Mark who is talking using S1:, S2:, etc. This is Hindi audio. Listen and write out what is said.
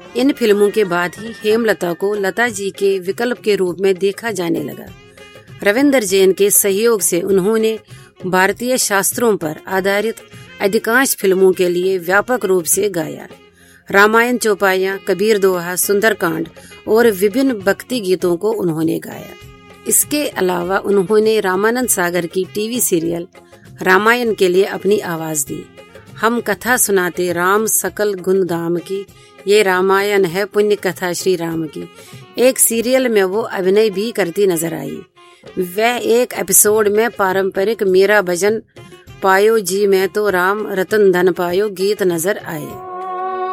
S1: इन फिल्मों के बाद ही हेमलता को लता जी के विकल्प के रूप में देखा जाने लगा। रविंदर जैन के सहयोग से उन्होंने भारतीय शास्त्रों पर आधारित अधिकांश फिल्मों के लिए व्यापक रूप से गाया। रामायण चौपाइयाँ, कबीर दोहा, सुंदरकांड और विभिन्न भक्ति गीतों को उन्होंने गाया। इसके अलावा उन्होंने रामानंद सागर की टीवी सीरियल रामायण के लिए अपनी आवाज दी। हम कथा सुनाते राम सकल गुण धाम की, ये रामायण है पुण्य कथा श्री राम की, एक सीरियल में वो अभिनय भी करती नजर आई। वह एक एपिसोड में पारंपरिक मेरा भजन पायो जी मैं तो राम रतन धन पायो गीत नजर आए।